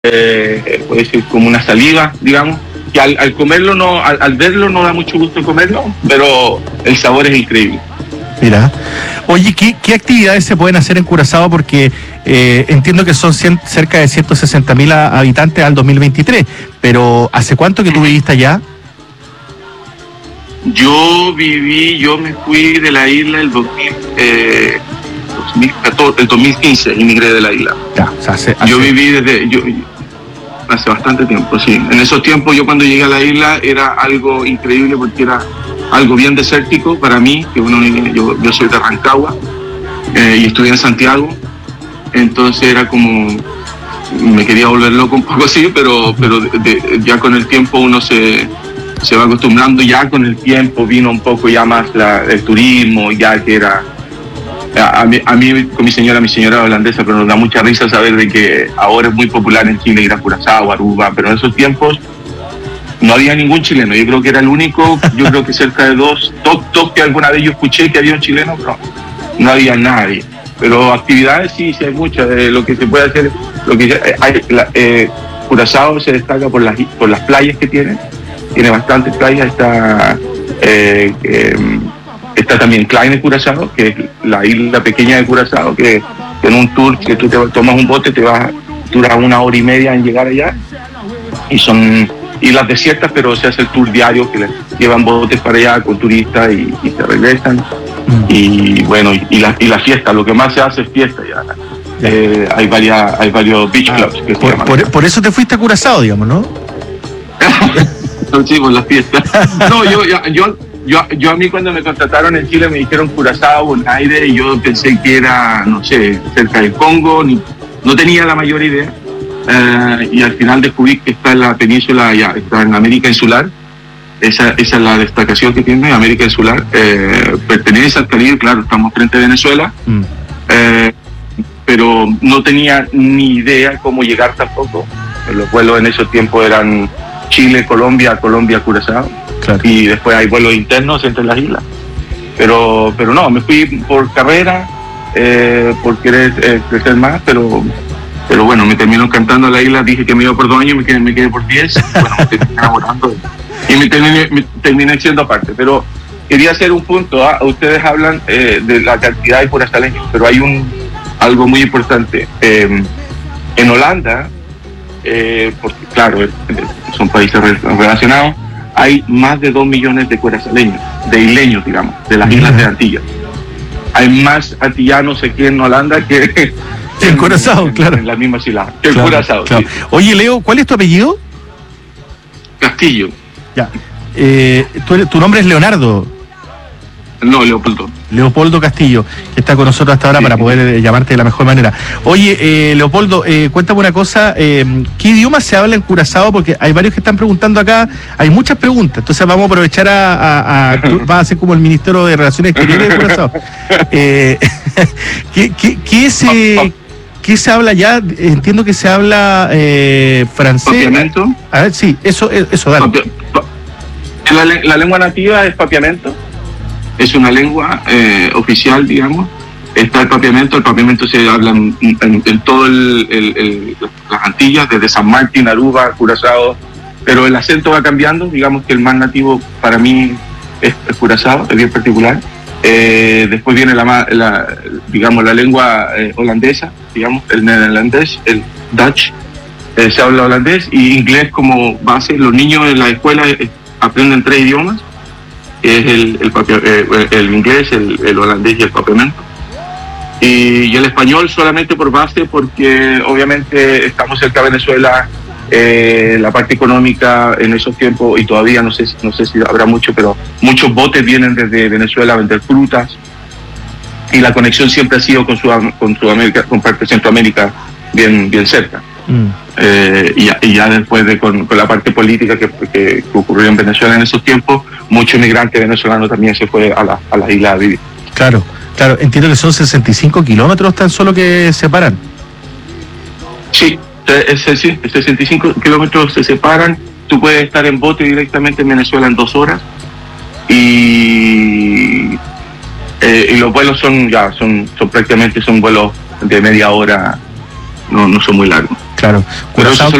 puede ser como una saliva, digamos, que al comerlo, no, al verlo no da mucho gusto comerlo, pero el sabor es increíble. Mira, oye, ¿qué actividades se pueden hacer en Curazao? Porque entiendo que son cerca de 160.000 habitantes al 2023, pero ¿hace cuánto que tú viviste allá? Yo me fui de la isla el 2015, emigré de la isla. Ya, o sea, yo viví hace bastante tiempo, sí. En esos tiempos yo cuando llegué a la isla era algo increíble porque era algo bien desértico para mí, que yo soy de Rancagua y estudié en Santiago, entonces era como, me quería volver loco un poco así, pero ya con el tiempo uno se va acostumbrando, ya con el tiempo vino un poco ya más el turismo, ya que era, a mí con mi señora holandesa, pero nos da mucha risa saber de que ahora es muy popular en Chile ir a Curazao, Aruba, pero en esos tiempos no había ningún chileno. Yo creo que era el único, yo creo que cerca de dos top que alguna vez yo escuché que había un chileno, pero no había nadie. Pero actividades sí hay muchas. Lo que se puede hacer, Curazao se destaca por las playas que tiene bastantes playas. Está también Kleine Curazao, que es la isla pequeña de Curazao, que en un tour que tú te tomas un bote dura 1 hora y media en llegar allá, y son islas desiertas, pero se hace el tour diario, que les llevan botes para allá con turistas y se regresan. Y bueno, y la fiesta, lo que más se hace es fiesta ya. Hay varios beach clubs que se llaman. Por eso te fuiste a Curazao, digamos, ¿no? Sí, por las fiestas. No, yo a mí cuando me contrataron en Chile me dijeron Curazao, Bonaire, y yo pensé que era, no sé, cerca del Congo, no tenía la mayor idea. Y al final descubrí que está en la península, ya está en América Insular. Esa es la destacación que tiene América Insular. Pertenece al Caribe, claro, estamos frente a Venezuela, pero no tenía ni idea cómo llegar tampoco. Los vuelos en esos tiempos eran Chile, Colombia, Curazao, claro. Y después hay vuelos internos entre las islas. Pero no, me fui por carrera, por querer crecer más, pero bueno, me terminó encantando la isla. Dije que me iba por 2 años y me quedé por 10. Bueno, me terminé enamorando y me terminé siendo aparte. Pero quería hacer un punto. Ustedes hablan de la cantidad de curazaleños, pero hay algo muy importante. En Holanda, porque claro, son países relacionados, hay más de 2 millones de curazaleños, de isleños, digamos, de las islas de Antillas. Hay más antillanos aquí en Holanda que en Curazao, claro. En la misma isla, que en Curazao. Claro. Sí. Oye, Leo, ¿cuál es tu apellido? Castillo. Ya. ¿Tu nombre es Leonardo? No, Leopoldo. Leopoldo Castillo, que está con nosotros hasta ahora, sí, para poder llamarte de la mejor manera. Oye, Leopoldo, cuéntame una cosa, ¿qué idioma se habla en Curazao? Porque hay varios que están preguntando acá, hay muchas preguntas, entonces vamos a aprovechar vas a ser como el Ministerio de Relaciones Exteriores de Curazao. ¿Qué se habla allá? Entiendo que se habla francés. ¿Papiamento? A ver, sí, eso dale. La lengua nativa es papiamento. Es una lengua oficial, digamos. Está el papiamento se habla en todo las Antillas, desde San Martín, Aruba, Curazao, pero el acento va cambiando. Digamos que el más nativo para mí es Curazao, es bien particular. Después viene la lengua holandesa, digamos, el neerlandés, el Dutch, se habla holandés, y inglés como base. Los niños en la escuela aprenden 3 idiomas, que es el inglés, el holandés y el papiamento. Y el español solamente por base, porque obviamente estamos cerca de Venezuela. La parte económica en esos tiempos, y todavía no sé si habrá mucho, pero muchos botes vienen desde Venezuela a vender frutas, y la conexión siempre ha sido con Sudamérica, con parte de Centroamérica bien cerca. Y ya después con la parte política que ocurrió en Venezuela en esos tiempos, muchos inmigrantes venezolanos también se fue a las islas a vivir. Claro, entiendo que son 65 kilómetros tan solo que separan. Sí, 65 kilómetros se separan. Tú puedes estar en bote directamente en Venezuela en 2 horas, y los vuelos son prácticamente vuelos de media hora, no son muy largos. Claro. Pero eso Curazao